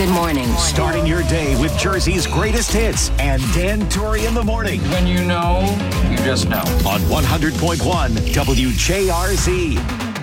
Good morning. Starting your day with Jersey's greatest hits and Dan Torrey in the morning. When you know, you just know. On 100.1 WJRZ.